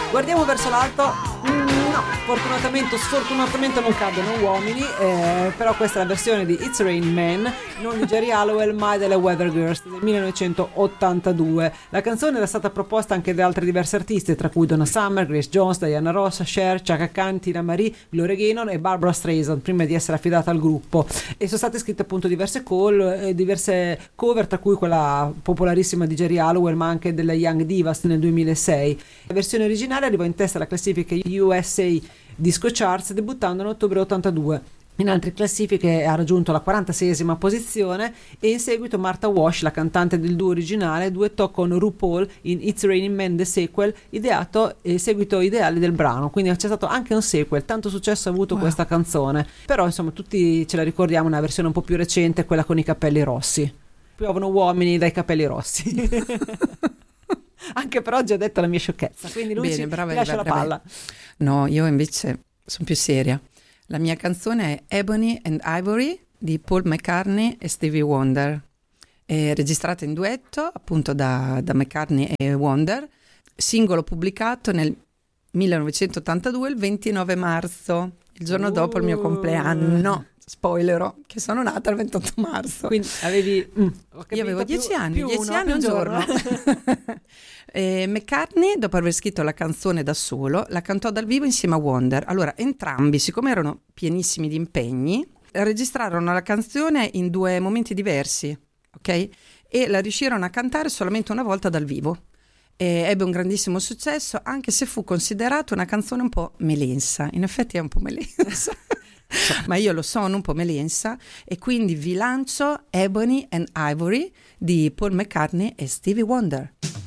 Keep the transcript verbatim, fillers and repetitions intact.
Guardiamo verso l'alto. Mm, no, fortunatamente o sfortunatamente non cadono uomini, eh, però questa è la versione di It's Raining Men, non di Geri Halliwell ma delle Weather Girls del millenovecentottantadue. La canzone era stata proposta anche da altri diversi artisti, tra cui Donna Summer, Grace Jones, Diana Ross, Cher, Chaka Khan, Tina Marie, Gloria Gaynor e Barbara Streisand prima di essere affidata al gruppo, e sono state scritte appunto diverse call, eh, diverse cover, tra cui quella popolarissima di Geri Halliwell ma anche delle Young Divas nel duemilasei. La versione originale arrivò in testa alla classifica U S A Disco Charts debuttando in ottobre ottantadue. In altre classifiche ha raggiunto la quarantaseiesima posizione e in seguito Martha Wash, la cantante del duo originale, duettò con RuPaul in It's Raining Men The Sequel, ideato e seguito ideale del brano, quindi c'è stato anche un sequel, tanto successo ha avuto wow. questa canzone, però insomma tutti ce la ricordiamo, una versione un po' più recente, quella con i capelli rossi. Piovono uomini dai capelli rossi. Anche per oggi ho detto la mia sciocchezza, quindi Lucy, Bene, brava, ti lascio brava, la palla. No, io invece sono più seria. La mia canzone è Ebony and Ivory di Paul McCartney e Stevie Wonder, è registrata in duetto appunto da, da McCartney e Wonder, singolo pubblicato nel millenovecentottantadue il ventinove marzo, il giorno uh. dopo il mio compleanno. Spoilero, che sono nata il ventotto marzo. Quindi avevi... Mm, io avevo dieci anni, dieci uno, anni un giorno. giorno. e McCartney, dopo aver scritto la canzone da solo, la cantò dal vivo insieme a Wonder. Allora, entrambi, siccome erano pienissimi di impegni, registrarono la canzone in due momenti diversi, ok? E la riuscirono a cantare solamente una volta dal vivo. E ebbe un grandissimo successo, anche se fu considerata una canzone un po' melensa. In effetti è un po' melensa. Ma io lo sono un po' melensa e quindi vi lancio Ebony and Ivory di Paul McCartney e Stevie Wonder.